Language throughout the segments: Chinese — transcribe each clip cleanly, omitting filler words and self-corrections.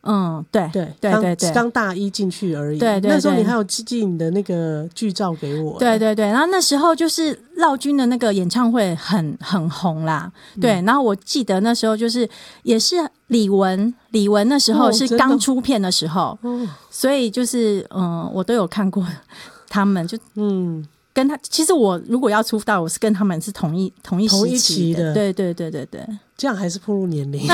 对对对对对， 刚大一进去而已。 对对对， 那时候你还有寄你的那个剧照给我。 对对对，然后那时候就是绕军的那个演唱会很红啦，对，然后我记得那时候就是也是李玟那时候是刚出片的时候，所以就是我都有看过他们，就跟他，其实我如果要出道，我是跟他们是同一时期的，对对对对对， 这样还是暴露年龄。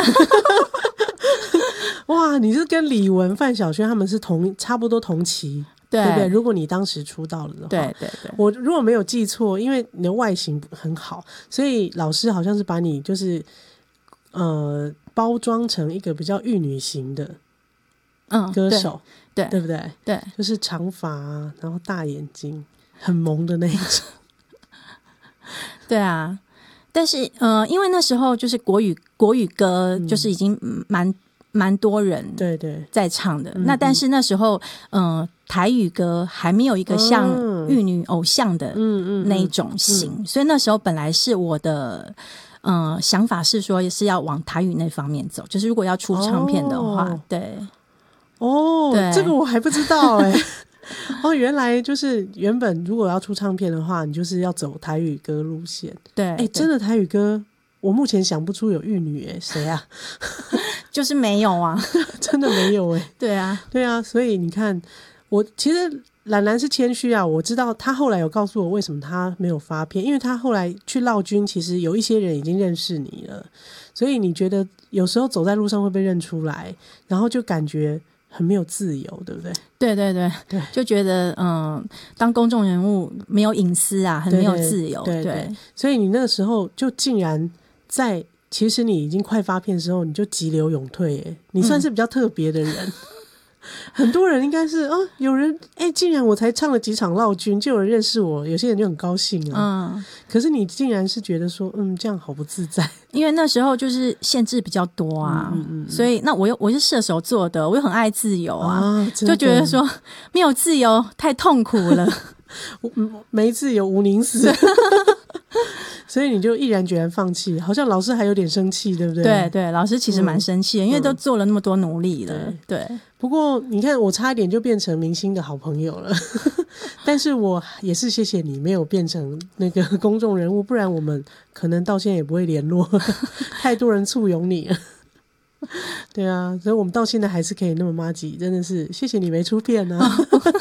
哇，你是跟李玟、范晓萱他们是差不多同期， 对不对？如果你当时出道了的话， 对对对， 我如果没有记错，因为你的外形很好，所以老师好像是把你就是包装成一个比较玉女型的歌手， 对对不对？ 对， 就是长发啊，然后大眼睛，很萌的那一种。 对啊，但是因为那时候就是国语歌就是已经蛮多人对对在唱的，那但是那时候台语歌还没有一个像玉女偶像的那一种型，所以那时候本来是我的想法是说是要往台语那方面走，就是如果要出唱片的话，对这个我还不知道原来就是原本如果要出唱片的话，你就是要走台语歌路线。 对， 真的台语歌我目前想不出有玉女谁啊？ 就是没有啊。 真的没有对啊对啊，所以你看我其实兰兰是谦虚啊，我知道他后来有告诉我为什么他没有发片，因为他后来去绕军，其实有一些人已经认识你了，所以你觉得有时候走在路上会被认出来，然后就感觉很没有自由，对不对？ 对对对对，就觉得当公众人物没有隐私啊，很没有自由。对， 所以你那个时候就竟然在其实你已经快发片的时候，你就急流勇退你算是比较特别的人。很多人应该是有人竟然我才唱了几场绕军就有人认识我，有些人就很高兴啊。可是你竟然是觉得说这样好不自在， 因为那时候就是限制比较多啊，所以那我是射手座的，我又很爱自由啊，就觉得说没有自由太痛苦了。 没自由无宁死。所以你就毅然决然放弃，好像老师还有点生气，对不对？ 对对，老师其实蛮生气的，因为都做了那么多努力了。对， 不过你看我差一点就变成明星的好朋友了。但是我也是谢谢你没有变成那个公众人物，不然我们可能到现在也不会联络。太多人簇拥你了。对啊，所以我们到现在还是可以那么麻吉，真的是谢谢你没出片啊。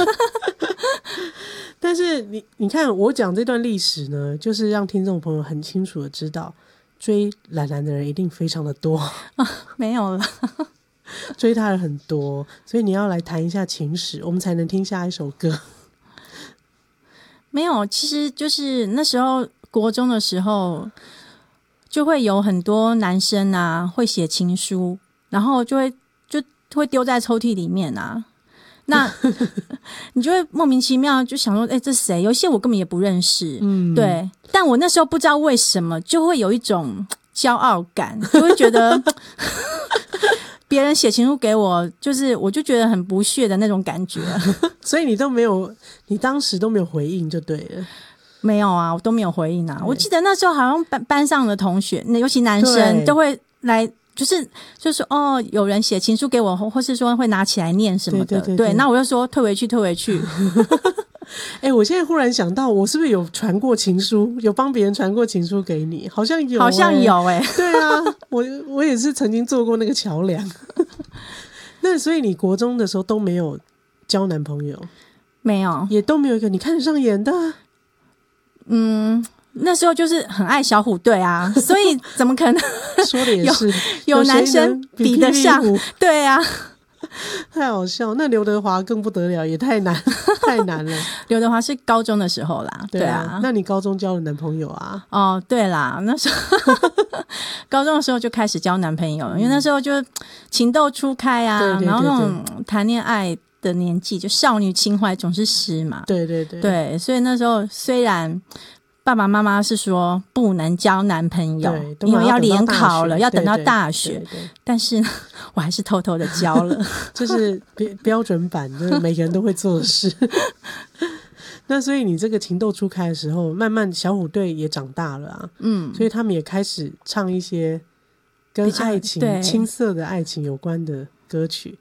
但是你看我讲这段历史呢，就是让听众朋友很清楚的知道，追兰兰的人一定非常的多。 没有了。 追他人很多，所以你要来谈一下情史，我们才能听下一首歌。 没有，其实就是那时候国中的时候，就会有很多男生啊会写情书，然后就会丢在抽屉里面啊。那你就会莫名其妙就想说这谁？有些我根本也不认识。对，但我那时候不知道为什么就会有一种骄傲感，就会觉得别人写情书给我，就是我就觉得很不屑的那种感觉。 所以你当时都没有回应就对了。 没有啊，我都没有回应啊。我记得那时候好像班上的同学，尤其男生都会来，就是有人写情书给我，或是说会拿起来念什么的。对，那我就说退回去。 我现在忽然想到，我是不是有传过情书，有帮别人传过情书给你？好像有对啊，我也是曾经做过那个桥梁。那所以你国中的时候都没有交男朋友？ 没有， 也都没有一个你看得上眼的。 那时候就是很爱小虎队啊，所以怎么可能说的也是有男生比得上？对啊， 太好笑。那刘德华更不得了，也太难了。 刘德华是高中的时候啦。对啊， 那你高中交了男朋友啊？ 对啦，那时候高中的时候就开始交男朋友，因为那时候就情窦初开啊，然后那种谈恋爱的年纪，就少女情怀总是诗嘛。对，所以那时候虽然爸爸妈妈是说不能交男朋友，因为要联考了，要等到大学。但是我还是偷偷的交了。 这是标准版，就是每个人都会做的事。那所以你这个情窦初开的时候，慢慢小虎队也长大了啊。所以他们也开始唱一些跟爱情、青涩的爱情有关的歌曲。